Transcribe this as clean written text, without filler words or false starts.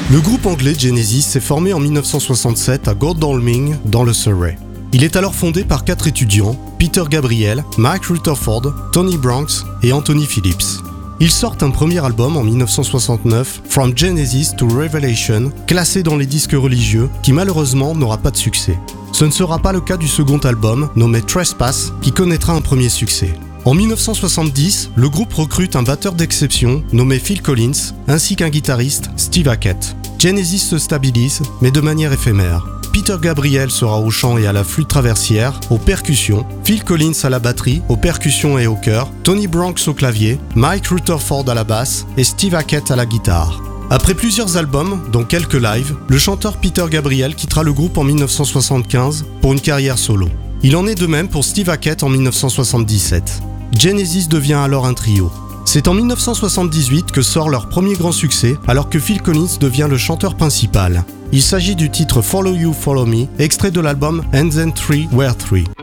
Le groupe anglais Genesis s'est formé en 1967 à Godalming, dans le Surrey. Il est alors fondé par 4 étudiants, Peter Gabriel, Mike Rutherford, Tony Branks et Anthony Phillips. Ils sortent un premier album en 1969, From Genesis to Revelation, classé dans les disques religieux, qui malheureusement n'aura pas de succès. Ce ne sera pas le cas du second album, nommé Trespass, qui connaîtra un premier succès. En 1970, le groupe recrute un batteur d'exception nommé Phil Collins, ainsi qu'un guitariste, Steve Hackett. Genesis se stabilise, mais de manière éphémère. Peter Gabriel sera au chant et à la flûte traversière, aux percussions, Phil Collins à la batterie, aux percussions et au chœur, Tony Branks au clavier, Mike Rutherford à la basse et Steve Hackett à la guitare. Après plusieurs albums, dont quelques lives, le chanteur Peter Gabriel quittera le groupe en 1975 pour une carrière solo. Il en est de même pour Steve Hackett en 1977. Genesis devient alors un trio. C'est en 1978 que sort leur premier grand succès, alors que Phil Collins devient le chanteur principal. Il s'agit du titre Follow You, Follow Me, extrait de l'album And Then Three Were Three.